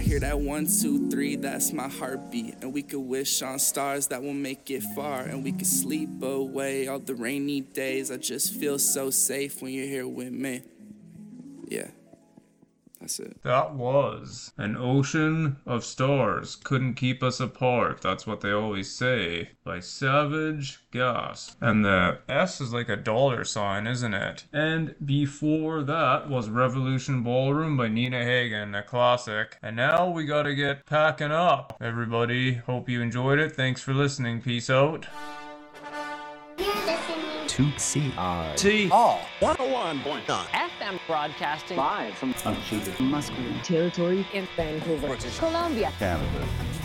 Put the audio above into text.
hear that 1, 2, 3, that's my heartbeat. And we could wish on stars that will make it far. And we could sleep away all the rainy days. I just feel so safe when you're here with me. Yeah. That's it. That was An Ocean of Stars Couldn't Keep Us Apart. That's what they always say. By Savage Gas. And the S is like a dollar sign, isn't it? And before that was Revolution Ballroom by Nina Hagen, a classic. And now we gotta get packing up. Everybody, hope you enjoyed it. Thanks for listening. Peace out. To CRT 101.9 FM broadcasting live from unceded Musqueam territory in Vancouver, British Columbia, Canada.